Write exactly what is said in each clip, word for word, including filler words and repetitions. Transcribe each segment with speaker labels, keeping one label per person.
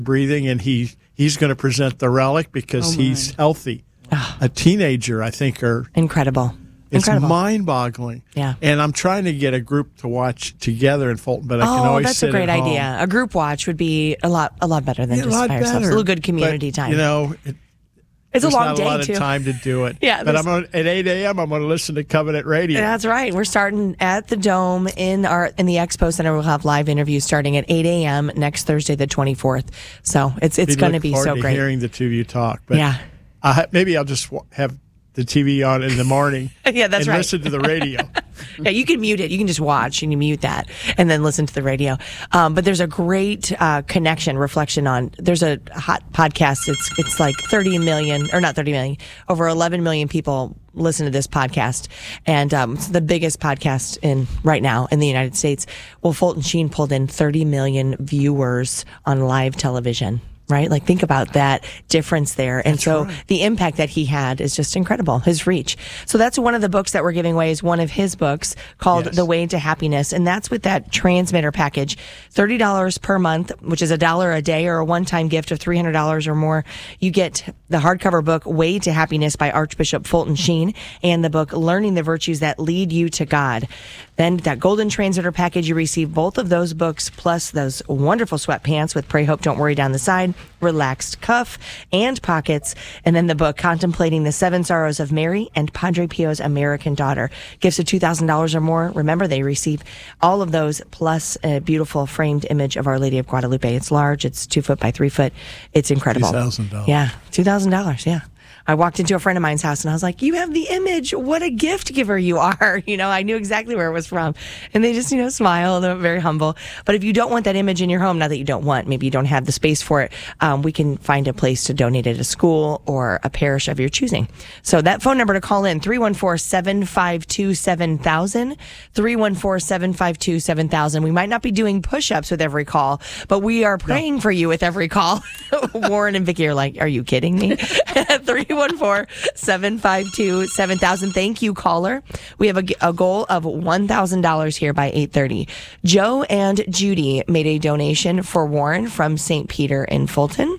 Speaker 1: breathing, and he he's going to present the relic because
Speaker 2: oh
Speaker 1: he's healthy. A teenager, I think, are
Speaker 3: incredible.
Speaker 1: It's
Speaker 3: Incredible.
Speaker 1: mind-boggling.
Speaker 3: Yeah.
Speaker 1: And I'm trying to get a group to watch together in Fulton, but I can
Speaker 3: Oh,
Speaker 1: always
Speaker 3: that's
Speaker 1: sit
Speaker 3: a great
Speaker 1: at home.
Speaker 3: idea. A group watch would be a lot, a lot better than
Speaker 1: Yeah, a
Speaker 3: just
Speaker 1: lot
Speaker 3: by ourselves.
Speaker 1: better.
Speaker 3: A little good community
Speaker 1: But,
Speaker 3: time.
Speaker 1: You know, it,
Speaker 3: it's a
Speaker 1: there's
Speaker 3: long
Speaker 1: not
Speaker 3: day
Speaker 1: a lot
Speaker 3: too.
Speaker 1: of time to do it.
Speaker 3: Yeah,
Speaker 1: but
Speaker 3: there's-
Speaker 1: I'm on, at eight a.m. I'm going to listen to Covenant Radio.
Speaker 3: That's right. We're starting at the Dome in our in the Expo Center. We'll have live interviews starting at eight a.m. next Thursday, the twenty-fourth. So it's it's
Speaker 1: We
Speaker 3: going to
Speaker 1: look
Speaker 3: be
Speaker 1: forward
Speaker 3: so
Speaker 1: to
Speaker 3: great.
Speaker 1: Hearing the two of you talk, but
Speaker 3: Yeah.
Speaker 1: I, maybe I'll just wa- have the T V on in the morning.
Speaker 3: Yeah, that's
Speaker 1: and
Speaker 3: right.
Speaker 1: listen to the radio.
Speaker 3: Yeah, you can mute it. You can just watch and you mute that and then listen to the radio. Um, but there's a great uh, connection, reflection on. There's a hot podcast. It's it's like thirty million, or not thirty million, over eleven million people listen to this podcast, and um, it's the biggest podcast in right now in the United States. Well, Fulton Sheen pulled in thirty million viewers on live television. Right? Like, think about that difference there. And
Speaker 1: That's
Speaker 3: so
Speaker 1: right.
Speaker 3: the impact that he had is just incredible, his reach. So that's one of the books that we're giving away, is one of his books called
Speaker 1: Yes.
Speaker 3: The Way to Happiness. And that's with that transmitter package, thirty dollars per month, which is a dollar a day, or a one-time gift of three hundred dollars or more. You get the hardcover book, Way to Happiness by Archbishop Fulton Sheen, and the book, Learning the Virtues That Lead You to God. Then that golden transmitter package, you receive both of those books, plus those wonderful sweatpants with Pray, Hope, Don't Worry down the side, relaxed cuff and pockets, and then the book Contemplating the Seven Sorrows of Mary and Padre Pio's American Daughter. Gifts of two thousand dollars or more. Remember, they receive all of those, plus a beautiful framed image of Our Lady of Guadalupe. It's large. It's two foot by three foot. It's incredible.
Speaker 1: two thousand dollars.
Speaker 3: Yeah, two thousand dollars. Yeah. I walked into a friend of mine's house and I was like, you have the image. What a gift giver you are. You know, I knew exactly where it was from. And they just, you know, smile. They're very humble. But if you don't want that image in your home, not that you don't want, maybe you don't have the space for it, um, we can find a place to donate it, a school or a parish of your choosing. So that phone number to call in, three one four, seven five two, seven thousand, three one four, seven five two, seven thousand. We might not be doing push-ups with every call, but we are praying no. for you with every call. Warren and Vicki are like, are you kidding me? three one four, seven five two, seven thousand. Thank you, caller. We have a, a goal of one thousand dollars here by eight thirty. Joe and Judy made a donation for Warren from Saint Peter in Fulton.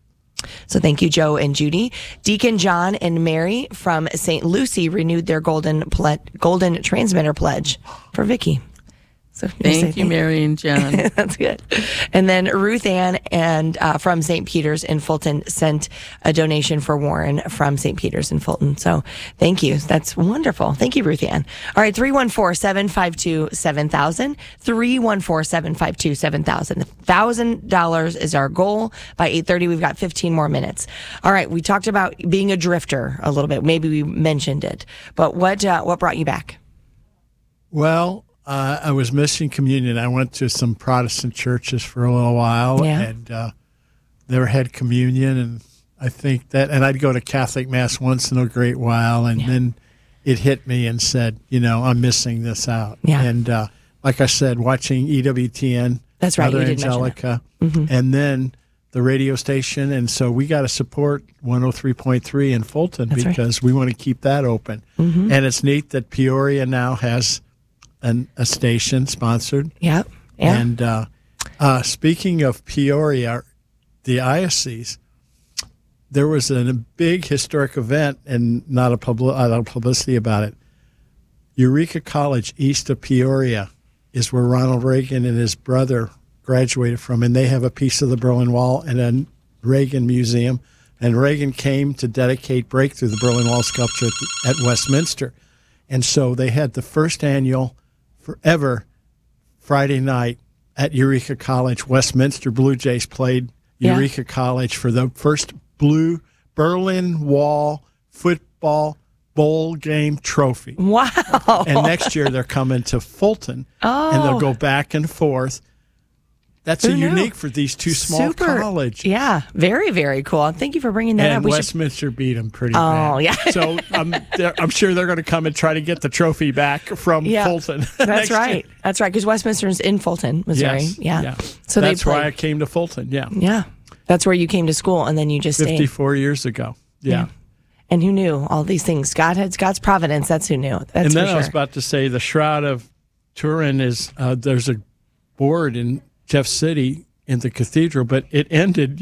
Speaker 3: So thank you, Joe and Judy. Deacon John and Mary from Saint Lucy renewed their golden ple- golden transmitter pledge for Vicki. So
Speaker 2: thank you, Mary and John.
Speaker 3: That's good. And then Ruth Ann and uh, from Saint Peter's in Fulton sent a donation for Warren from Saint Peter's in Fulton. So thank you. That's wonderful. Thank you, Ruth Ann. All right, three one four, seven five two, seven thousand. three one four, seven five two, seven thousand. one thousand dollars is our goal. By eight thirty, we've got fifteen more minutes. All right, we talked about being a drifter a little bit. Maybe we mentioned it. But what uh, what brought you back?
Speaker 1: Well, Uh, I was missing communion. I went to some Protestant churches for a little while,
Speaker 3: yeah.
Speaker 1: and uh, never had communion. And I think that, and I'd go to Catholic Mass once in a great while, and yeah. then it hit me and said, you know, I'm missing this out.
Speaker 3: Yeah.
Speaker 1: And uh, like I said, watching E W T N,
Speaker 3: that's right,
Speaker 1: Mother
Speaker 3: you did
Speaker 1: Angelica,
Speaker 3: mm-hmm.
Speaker 1: and then the radio station, and so we got to support one oh three point three in Fulton
Speaker 3: that's
Speaker 1: because
Speaker 3: right.
Speaker 1: we want to keep that open.
Speaker 3: Mm-hmm.
Speaker 1: And it's neat that Peoria now has An, a station sponsored.
Speaker 3: Yep. Yeah.
Speaker 1: And uh, uh, speaking of Peoria, the diocese, there was a, a big historic event and not a, publi- not a publicity about it. Eureka College, east of Peoria, is where Ronald Reagan and his brother graduated from, and they have a piece of the Berlin Wall and a Reagan Museum. And Reagan came to dedicate Breakthrough, the Berlin Wall sculpture at, the, at Westminster. And so they had the first annual forever Friday night at Eureka College. Westminster Blue Jays played
Speaker 3: yeah.
Speaker 1: Eureka College for the first blue Berlin Wall football bowl game trophy.
Speaker 3: Wow.
Speaker 1: And next year they're coming to Fulton,
Speaker 3: oh.
Speaker 1: and they'll go back and forth. That's
Speaker 3: Who
Speaker 1: a
Speaker 3: knew?
Speaker 1: unique for these two small
Speaker 3: Super.
Speaker 1: colleges.
Speaker 3: Yeah, very, very cool. Thank you for bringing that
Speaker 1: and
Speaker 3: up. We
Speaker 1: Westminster should... beat them pretty
Speaker 3: oh,
Speaker 1: bad.
Speaker 3: Oh, yeah.
Speaker 1: So um, I'm sure they're going to come and try to get the trophy back from
Speaker 3: yeah.
Speaker 1: Fulton.
Speaker 3: That's right.
Speaker 1: Year.
Speaker 3: That's right, because Westminster's in Fulton, Missouri.
Speaker 1: Yes.
Speaker 3: Yeah.
Speaker 1: yeah.
Speaker 3: So
Speaker 1: That's
Speaker 3: they
Speaker 1: why I came to Fulton, yeah.
Speaker 3: Yeah. That's where you came to school, and then you just stayed.
Speaker 1: fifty-four years ago, yeah. yeah.
Speaker 3: And who knew all these things? God had God's providence. That's who knew. That's
Speaker 1: and then
Speaker 3: for
Speaker 1: I was
Speaker 3: sure.
Speaker 1: about to say the Shroud of Turin is, uh, there's a board in Jeff City in the cathedral, but it ended